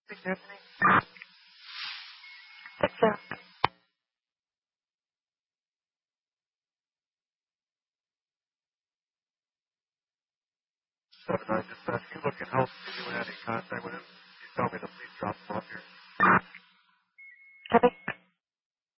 Anthony? What's up? So I just said, you looking healthy. You had any contact with him? You told me to please drop him off here.